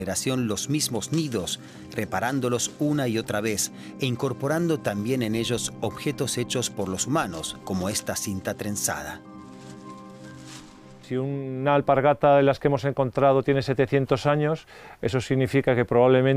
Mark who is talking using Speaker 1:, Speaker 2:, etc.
Speaker 1: los mismos nidos, reparándolos una y otra vez e incorporando también en ellos objetos hechos por los humanos, como esta cinta trenzada.
Speaker 2: Si una alpargata de las que hemos encontrado tiene 700 años, eso significa que probablemente